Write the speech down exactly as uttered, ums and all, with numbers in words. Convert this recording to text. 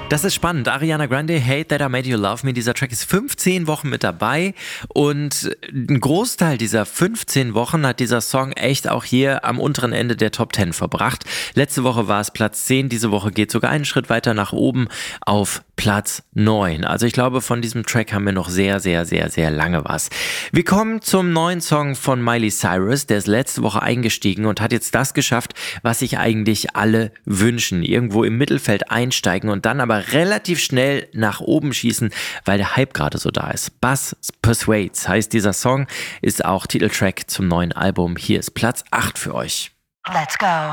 Das ist spannend. Ariana Grande, Hate That I Made You Love Me. Dieser Track ist fünfzehn Wochen mit dabei und ein Großteil dieser fünfzehn Wochen hat dieser Song echt auch hier am unteren Ende der Top zehn verbracht. Letzte Woche war es Platz zehn, diese Woche geht sogar einen Schritt weiter nach oben auf Platz neun. Also ich glaube, von diesem Track haben wir noch sehr, sehr, sehr, sehr lange was. Wir kommen zum neuen Song von Miley Cyrus. Der ist letzte Woche eingestiegen und hat jetzt das geschafft, was sich eigentlich alle wünschen. Irgendwo im Mittelfeld einsteigen und dann aber relativ schnell nach oben schießen, weil der Hype gerade so da ist. Buzz Persuades heißt dieser Song, ist auch Titeltrack zum neuen Album. Hier ist Platz acht für euch. Let's go.